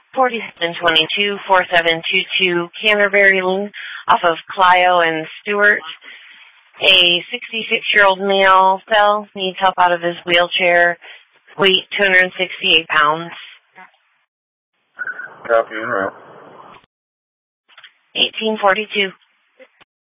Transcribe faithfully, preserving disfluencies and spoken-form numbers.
forty-seven twenty-two, forty-seven twenty-two Canterbury Lane off of Clio and Stewart. A sixty-six-year-old male fell, needs help out of his wheelchair, weight two hundred sixty-eight pounds. Copy and route. eighteen forty-two.